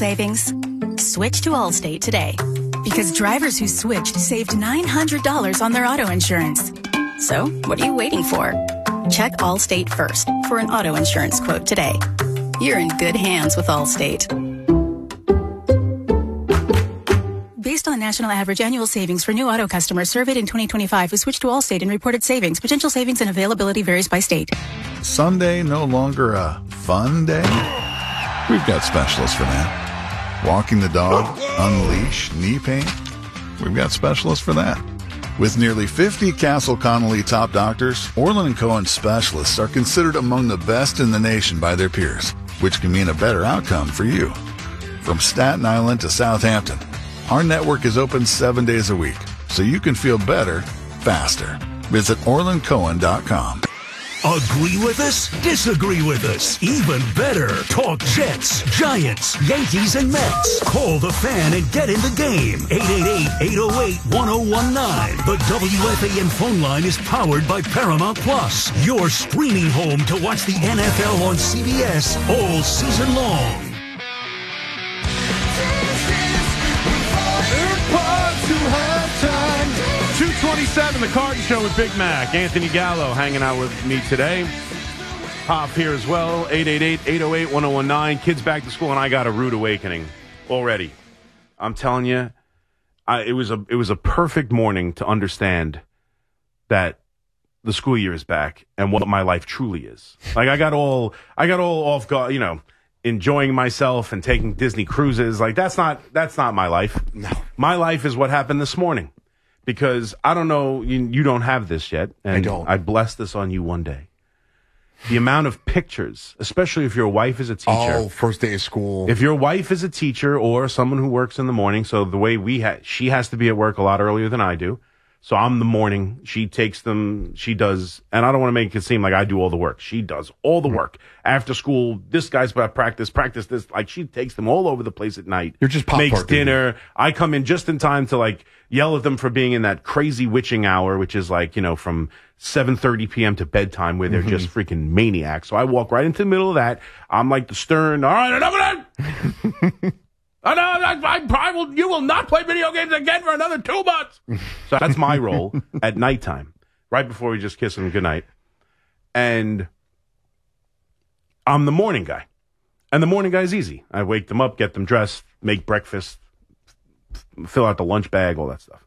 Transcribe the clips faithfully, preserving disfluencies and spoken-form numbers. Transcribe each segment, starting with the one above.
savings? Switch to Allstate today. Because drivers who switched saved nine hundred dollars on their auto insurance. So, what are you waiting for? Check Allstate first for an auto insurance quote today. You're in good hands with Allstate. Based on national average annual savings for new auto customers surveyed in twenty twenty-five who switched to Allstate and reported savings, potential savings and availability varies by state. Sunday no longer a fun day? We've got specialists for that. Walking the dog, unleash, knee pain? We've got specialists for that. With nearly fifty Castle Connolly top doctors, Orland and Cohen specialists are considered among the best in the nation by their peers, which can mean a better outcome for you. From Staten Island to Southampton, our network is open seven days a week, so you can feel better, faster. Visit orland cohen dot com. Agree with us? Disagree with us? Even better, talk Jets, Giants, Yankees, and Mets. Call the Fan and get in the game. eight eight eight, eight oh eight, one oh one nine. The W F A N phone line is powered by Paramount Plus, your streaming home to watch the N F L on C B S all season long. two twenty-seven, the Carton Show with Big Mac. Anthony Gallo hanging out with me today. Pop here as well. eight eight eight, eight oh eight, one oh one nine. Kids back to school, and I got a rude awakening already. I'm telling you, I, it was a it was a perfect morning to understand that the school year is back and what my life truly is. Like I got all I got all off guard, you know, enjoying myself and taking Disney cruises. Like that's not that's not my life. No. My life is what happened this morning. Because I don't know, you, you don't have this yet. And I don't. I bless this on you one day. The amount of pictures, especially if your wife is a teacher. Oh, first day of school. If your wife is a teacher or someone who works in the morning, so the way we ha- she has to be at work a lot earlier than I do. So I'm the morning. She takes them. She does. And I don't want to make it seem like I do all the work. She does all the work. After school, this guy's about practice, practice this. Like she takes them all over the place at night. You're just pop makes dinner. I come in just in time to like yell at them for being in that crazy witching hour, which is like, you know, from seven thirty p.m. to bedtime where they're mm-hmm. just freaking maniacs. So I walk right into the middle of that. I'm like the stern. All right, enough of that. I know, I, I, I will, you will not play video games again for another two months. So that's my role at nighttime, right before we just kiss them goodnight. And I'm the morning guy. And the morning guy is easy. I wake them up, get them dressed, make breakfast, f- fill out the lunch bag, all that stuff.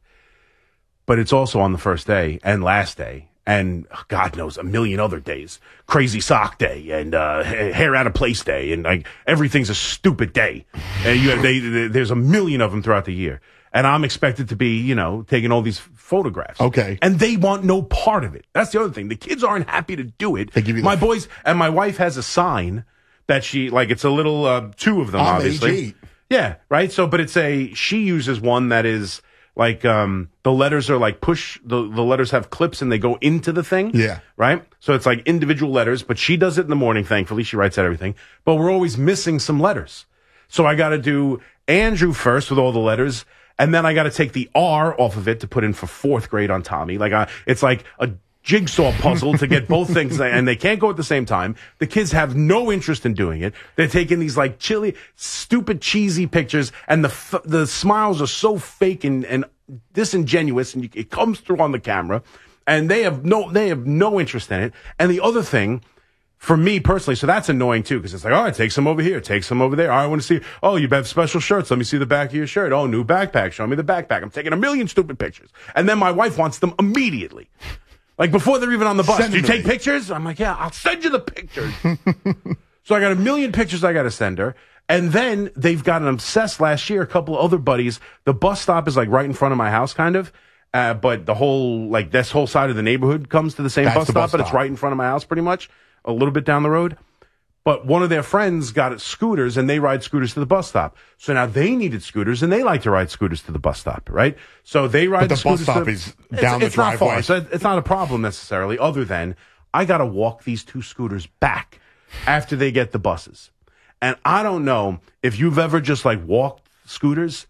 But it's also on the first day and last day. And God knows a million other days. Crazy sock day and uh, hair out of place day. And like everything's a stupid day. And you have, they, they, there's a million of them throughout the year. And I'm expected to be, you know, taking all these photographs. Okay. And they want no part of it. That's the other thing. The kids aren't happy to do it. They give you my the... boys and my wife has a sign that she, like it's a little, uh, two of them, I'm obviously. age eight. Yeah, right? So, but it's a, she uses one that is, like, um, the letters are like push, the, the letters have clips and they go into the thing. Yeah. Right? So it's like individual letters, but she does it in the morning, thankfully. She writes out everything. But we're always missing some letters. So I got to do Andrew first with all the letters, and then I got to take the R off of it to put in for fourth grade on Tommy. Like, I, it's like a jigsaw puzzle to get both things, and they can't go at the same time. The kids have no interest in doing it. They're taking these like chilly, stupid, cheesy pictures, and the f- the smiles are so fake and, and disingenuous, and you, it comes through on the camera. And they have no they have no interest in it. And the other thing, for me personally, so that's annoying too, because it's like, all right, take some over here, take some over there. All right, I want to see. Oh, you have special shirts. Let me see the back of your shirt. Oh, new backpack. Show me the backpack. I'm taking a million stupid pictures, and then my wife wants them immediately. Like, before they're even on the bus. Send Do you me. take pictures? I'm like, yeah, I'll send you the pictures. So I got a million pictures I got to send her. And then they've gotten obsessed last year. A couple of other buddies. The bus stop is like right in front of my house, kind of. Uh, but the whole, like, this whole side of the neighborhood comes to the same That's bus the stop, bus but it's stop. right in front of my house, pretty much. A little bit down the road. But one of their friends got scooters, and they ride scooters to the bus stop. So now they needed scooters, and they like to ride scooters to the bus stop, right? So they ride But the scooters bus stop to, is down it's, the it's driveway. Not far, so it's not a problem necessarily, other than I got to walk these two scooters back after they get the buses. And I don't know if you've ever just like walked scooters.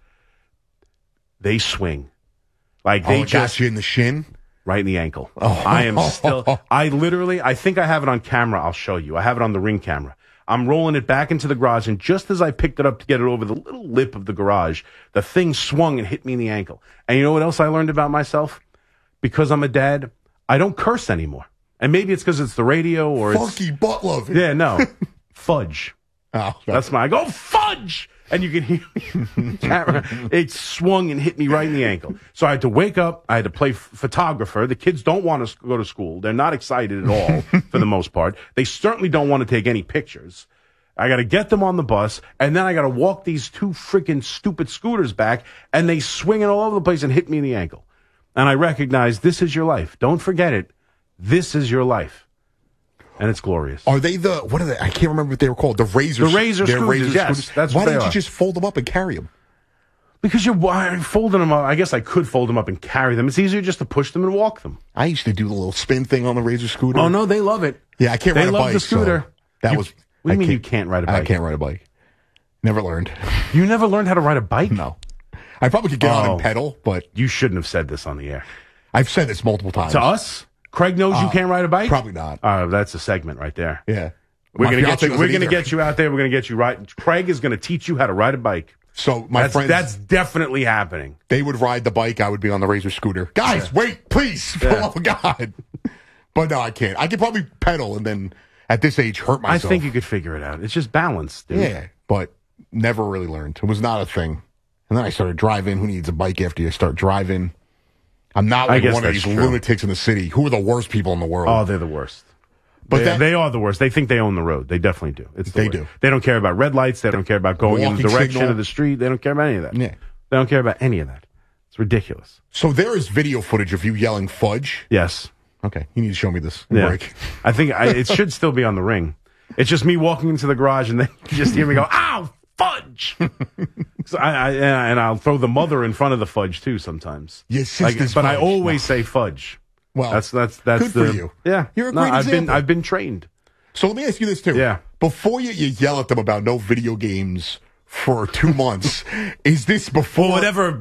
They swing. Like they oh, it just got you in the shin? right in the ankle. Oh. I am still, I literally, I think I have it on camera. I'll show you. I have it on the Ring camera. I'm rolling it back into the garage, and just as I picked it up to get it over the little lip of the garage, the thing swung and hit me in the ankle. And you know what else I learned about myself? Because I'm a dad, I don't curse anymore. And maybe it's because it's the radio or Funky it's... butt loving. Yeah, no. Fudge. Oh, that's my... I go, fudge! And you can hear me. It swung and hit me right in the ankle. So I had to wake up. I had to play f- photographer. The kids don't want to go to school. They're not excited at all for the most part. They certainly don't want to take any pictures. I got to get them on the bus, and then I got to walk these two freaking stupid scooters back, and they swing it all over the place and hit me in the ankle. And I recognize this is your life. Don't forget it. This is your life. And it's glorious. Are they the, what are they? I can't remember what they were called. The Razor The Razor they're scooters, Razor yes. scooters. That's Why what they didn't are. you just fold them up and carry them? Because you're why- folding them up. I guess I could fold them up and carry them. It's easier just to push them and walk them. I used to do the little spin thing on the Razor scooter. Oh, no, they love it. Yeah, I can't they ride a love bike. the scooter. So that You- was. What do you I mean you can't ride a bike? I can't ride a bike. Never learned. You never learned how to ride a bike? No. I probably could get on Oh. and pedal, but You shouldn't have said this on the air. I've said this multiple times. To us? Craig knows you Uh, can't ride a bike? Probably not. Uh, that's a segment right there. Yeah. We're My gonna get fiance you. We're doesn't gonna either. get you out there. We're gonna get you right. Craig is gonna teach you how to ride a bike. So my that's, friends, that's definitely happening. they would ride the bike. I would be on the Razor scooter. Guys, wait, please, for the Yeah. love of God. But no, I can't. I could probably pedal and then at this age hurt I myself. think you could figure it out. It's just balance, dude. Yeah, but never really learned. It was not a thing. And then I started driving. Who needs a bike after you start driving? I'm not I like guess one of that's these true. lunatics in the city. Who are the worst people in the world? Oh, they're the worst. But they, that- they are the worst. They think they own the road. They definitely do. It's the They worst. do. They don't care about red lights. They don't care about going in the Walking direction signal. of the street. They don't care about any of that. Yeah. They don't care about any of that. It's ridiculous. So there is video footage of you yelling fudge. Yes. Okay, you need to show me this. Yeah. Break. I think I, it should still be on the ring. It's just me walking into the garage and then you just hear me go, ow, fudge. so I, I, and I'll throw the mother in front of the fudge too sometimes. Your sister's but I fudge. always say fudge. Well, That's that's that's good the, for you. Yeah, You're a no, great I've been example. I've been trained. So let me ask you this too. Yeah. Before you, you yell at them about no video games for two months, is this before For whatever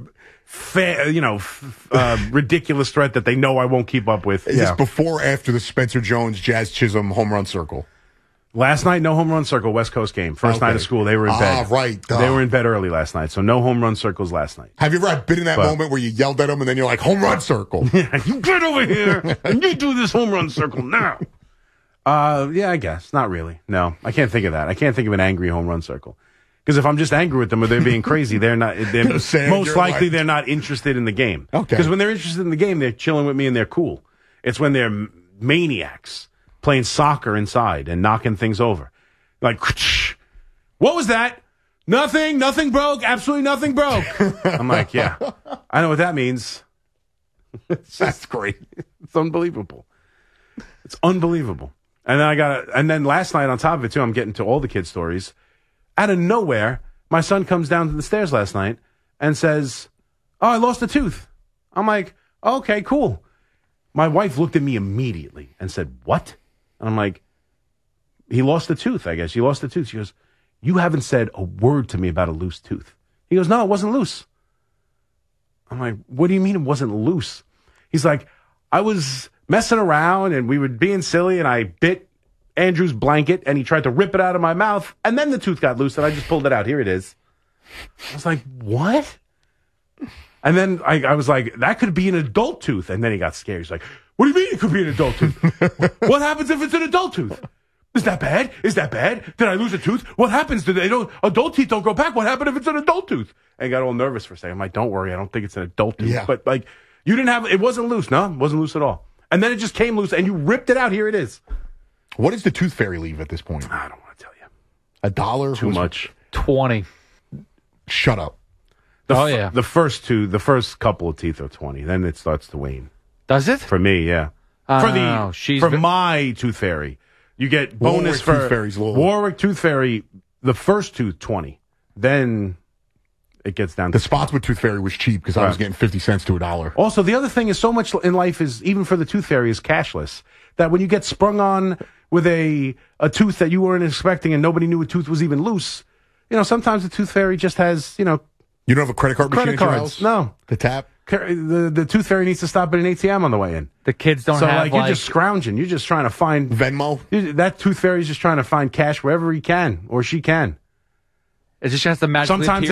fa- you know f- uh, ridiculous threat that they know I won't keep up with. Is yeah. this before or after the Spencer Jones Jazz Chisholm home run circle? Last night, no home run circle. West Coast game. First Okay. night of school. They were in Ah, bed. right, duh. They were in bed early last night, so no home run circles last night. Have you ever been in that But- moment where you yelled at them and then you're like, home run circle? You get over here and you do this home run circle now. Uh, yeah, I guess. Not really. No, I can't think of that. I can't think of an angry home run circle. Because if I'm just angry with them or they're being crazy, they're not, they're, Gonna say most you're likely like- they're not interested in the game. Okay. Because when they're interested in the game, they're chilling with me and they're cool. It's when they're m- maniacs playing soccer inside and knocking things over. Like, what was that? Nothing, nothing broke, absolutely nothing broke. I'm like, yeah, I know what that means. It's That's great. It's unbelievable. It's unbelievable. And then I got, and then last night on top of it too, I'm getting to all the kids' stories. Out of nowhere, my son comes down to the stairs last night and says, "Oh, I lost a tooth." I'm like, "Okay, cool." My wife looked at me immediately and said, "What?" And I'm like, "He lost a tooth, I guess. He lost a tooth." She goes, "You haven't said a word to me about a loose tooth." He goes, "No, it wasn't loose." I'm like, "What do you mean it wasn't loose?" He's like, "I was messing around and we were being silly and I bit Andrew's blanket and he tried to rip it out of my mouth and then the tooth got loose and I just pulled it out. Here it is." I was like, "What?" And then I, I was like, "That could be an adult tooth." And then he got scared. He's like, "What do you mean it could be an adult tooth? What happens if it's an adult tooth? Is that bad? Is that bad? Did I lose a tooth? What happens? Do they don't adult teeth don't grow back? What happened if it's an adult tooth?" And he got all nervous for a second. I'm like, "Don't worry, I don't think it's an adult tooth." Yeah. But like, you didn't have it wasn't loose, no? It wasn't loose at all. And then it just came loose and you ripped it out. Here it is. What does the tooth fairy leave at this point? I don't want to tell you. A dollar? Too Was- much. twenty. Shut up. The Oh, f- yeah. The first two, the first couple of teeth are twenty. Then it starts to wane. Does it? For me, yeah. Uh, for the no, she's for ve- my tooth fairy, you get bonus Warwick for Tooth Fairy's little- Warwick Tooth Fairy. The first tooth twenty, then it gets down The to. Spotswood Tooth Fairy was cheap because I was Right. getting fifty cents to a dollar. Also, the other thing is so much in life is even for the tooth fairy is cashless. That when you get sprung on with a a tooth that you weren't expecting and nobody knew a tooth was even loose, you know sometimes the tooth fairy just has you know You don't have a credit card machine credit at your cards. house? No, The tap? the the tooth fairy needs to stop at an A T M on the way in. The kids don't so have like like you're just scrounging. You're just trying to find Venmo. That tooth fairy's just trying to find cash wherever he can or she can. It just has to magically Sometimes appear